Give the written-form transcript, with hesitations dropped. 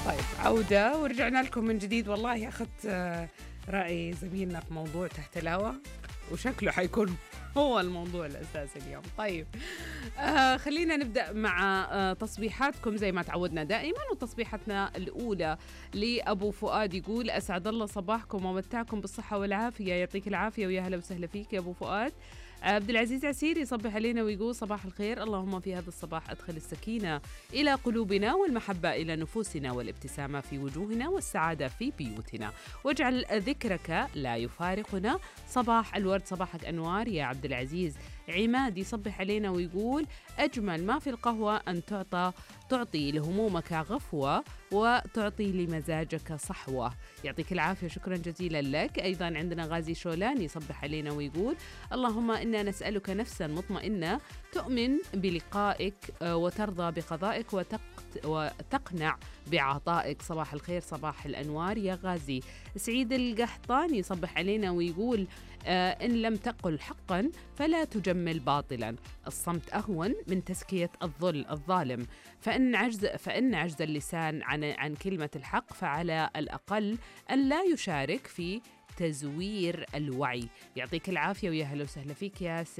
طيب عودة ورجعنا لكم من جديد. والله أخذت رأي زميلنا في موضوع تحت الهواء وشكله حيكون هو الموضوع الأساسي اليوم. طيب خلينا نبدأ مع تصبيحاتكم زي ما تعودنا دائما. وتصبيحتنا الأولى لأبو فؤاد يقول: أسعد الله صباحكم ومتعكم بالصحة والعافية، يعطيك العافية ويا هلا وسهلا فيك يا أبو فؤاد. عبد العزيز عسير يصبح علينا ويقول: صباح الخير، اللهم في هذا الصباح أدخل السكينة إلى قلوبنا والمحبة إلى نفوسنا والابتسامة في وجوهنا والسعادة في بيوتنا، واجعل ذكرك لا يفارقنا. صباح الورد، صباحك أنوار يا عبد العزيز. عماد يصبح علينا ويقول: أجمل ما في القهوة أن تعطي لهمومك غفوة وتعطي لمزاجك صحوة. يعطيك العافية، شكرا جزيلا لك. أيضا عندنا غازي شولان يصبح علينا ويقول: اللهم إنا نسألك نفسا مطمئنة تؤمن بلقائك وترضى بقضائك وتقنع بعطائك. صباح الخير، صباح الأنوار يا غازي. سعيد القحطاني يصبح علينا ويقول: إن لم تقل حقا فلا تجمل باطلا، الصمت أهون من تزكية الظالم، فإن عجز اللسان عن كلمة الحق فعلى الأقل أن لا يشارك في تزوير الوعي. يعطيك العافية ويا هلا وسهلا فيك يا